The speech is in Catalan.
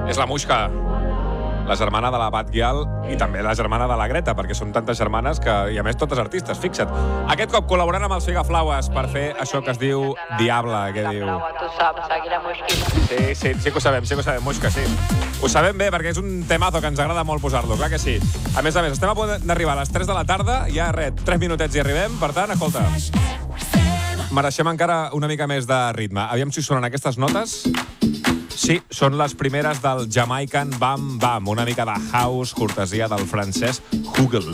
És la Muixca, la germana de la Batgirl i també la germana de la Greta, perquè són tantes germanes que, i a més, totes artistes, fixa't. Aquest cop col·laborant amb els Figaflaues per fer això que es diu Diable, què diu? Tu saps, aquí la Muixquita. Sí que ho sabem, Muixca, sí. Ho sabem bé, perquè és un temazo que ens agrada molt posar-lo, clar que sí. A més, estem a punt d'arribar a les 3 de la tarda, ja res, 3 minutets i arribem, per tant, escolta, mereixem encara una mica més de ritme. Aviam si sonen aquestes notes. Sí, són les primeres del Jamaican Bam Bam, una mica de house, cortesia del francès Hugel.